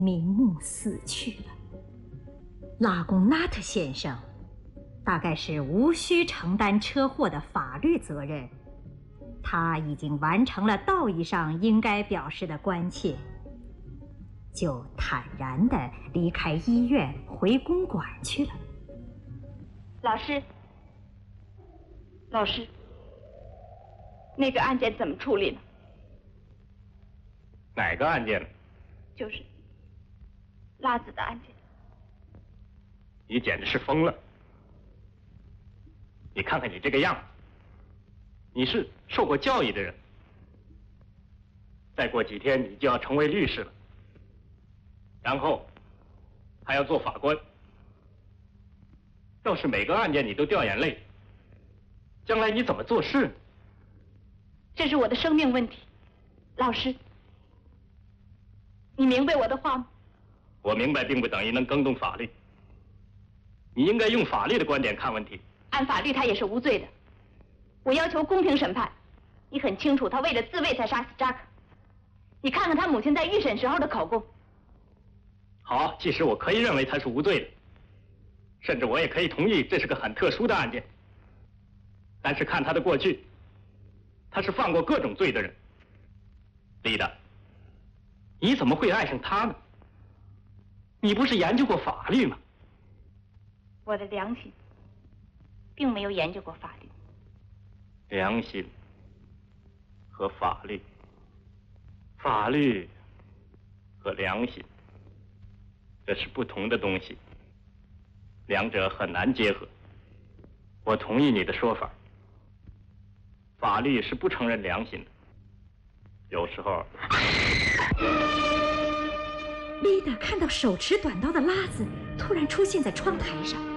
瞑目死去了。拉贡纳特先生大概是无需承担车祸的法律责任，他已经完成了道义上应该表示的关切，就坦然地离开医院回公馆去了。 老师，那个案件怎么处理呢？ 哪个案件？ 就是拉子的案件。 你简直是疯了！你看看你这个样子，你是受过教育的人，再过几天你就要成为律师了，然后还要做法官。要是每个案件你都掉眼泪，将来你怎么做事呢？ 这是我的生命问题，老师，你明白我的话吗？ 我明白，并不等于能更动法律。你应该用法律的观点看问题。 按法律他也是无罪的，我要求公平审判。你很清楚，他为了自卫才杀死扎克。你看看他母亲在预审时候的口供。 好，即使我可以认为他是无罪的，甚至我也可以同意这是个很特殊的案件，但是看他的过去，他是犯过各种罪的人。丽达，你怎么会爱上他呢？你不是研究过法律吗？ 我的良心并没有研究过法律。 良心和法律，法律和良心，这是不同的东西，两者很难结合。我同意你的说法，法律是不承认良心的。有时候， 丽达看到手持短刀的拉子突然出现在窗台上，